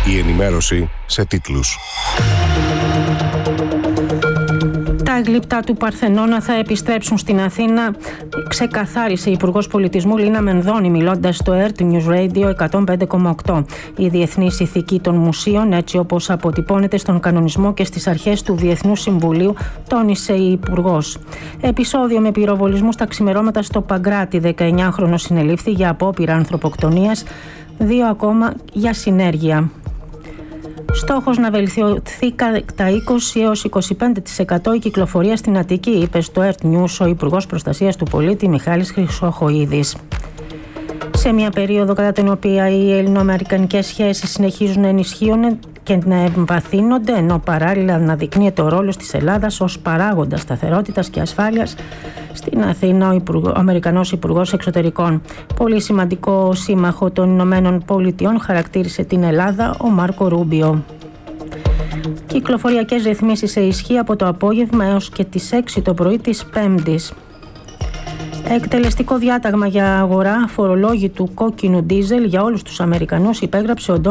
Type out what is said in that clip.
Η ενημέρωση σε τίτλους. Τα γλυπτά του Παρθενώνα θα επιστρέψουν στην Αθήνα, ξεκαθάρισε η Υπουργός Πολιτισμού Λίνα Μενδώνη μιλώντας στο Earth News Radio 105,8. Η διεθνής ηθική των μουσείων, έτσι όπως αποτυπώνεται στον κανονισμό και στις αρχές του Διεθνούς Συμβουλίου, τόνισε η Υπουργός. Επεισόδιο με πυροβολισμού στα ξημερώματα στο Παγκράτη. 19χρονος συνελήφθη για απόπειρα ανθρωποκτονίας, 2 ακόμα για συνέργεια. Στόχος να βελτιωθεί κατά 20 έως 25% η κυκλοφορία στην Αττική, είπε στο Earth News ο Υπουργός Προστασίας του Πολίτη Μιχάλης Χρυσοχοΐδης. Σε μια περίοδο κατά την οποία οι ελληνοαμερικανικές σχέσεις συνεχίζουν να ενισχύουν και να εμβαθύνονται, ενώ παράλληλα αναδεικνύεται ο ρόλος της Ελλάδας ως παράγοντα σταθερότητας και ασφάλειας, στην Αθήνα ο Αμερικανός Υπουργός Εξωτερικών, πολύ σημαντικό σύμμαχο των Ηνωμένων Πολιτειών, χαρακτήρισε την Ελλάδα ο Μάρκο Ρούμπιο. Κυκλοφοριακές ρυθμίσεις σε ισχύ από το απόγευμα έως και τις 6 το πρωί της Πέμπτης. Εκτελεστικό διάταγμα για αγορά φορολόγητου κόκκινου ντίζελ για όλους τους Αμερικανούς υπέγραψε ο